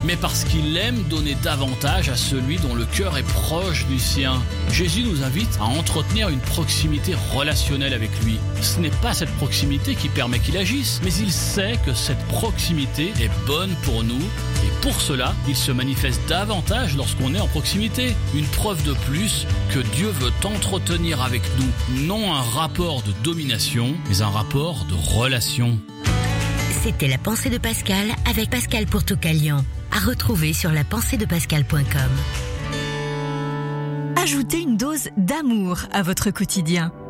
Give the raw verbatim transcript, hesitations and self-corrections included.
mais parce qu'il aime donner davantage à celui dont le cœur est proche du sien. Jésus nous invite à entretenir une proximité relationnelle avec lui. Ce n'est pas cette proximité qui permet qu'il agisse, mais il sait que cette proximité est bonne pour nous, et pour cela, il se manifeste davantage lorsqu'on est en proximité. Une preuve de plus que Dieu veut entretenir avec nous, non un rapport de domination, mais un rapport de relation. C'était la pensée de Pascal avec Pascal Pourtoukalian. À retrouver sur la pensée de pascal point com. Ajoutez une dose d'amour à votre quotidien.